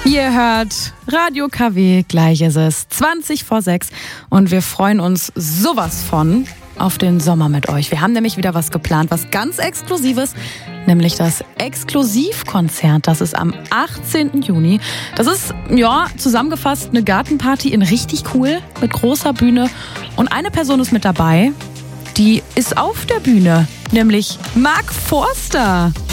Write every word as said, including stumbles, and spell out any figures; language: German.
Ihr hört Radio K W, gleich ist es zwanzig vor sechs und wir freuen uns sowas von auf den Sommer mit euch. Wir haben nämlich wieder was geplant, was ganz Exklusives, nämlich das Exklusivkonzert. Das ist am achtzehnten Juni. Das ist, ja, zusammengefasst eine Gartenparty in richtig cool, mit großer Bühne. Und eine Person ist mit dabei, die ist auf der Bühne, nämlich Mark Forster.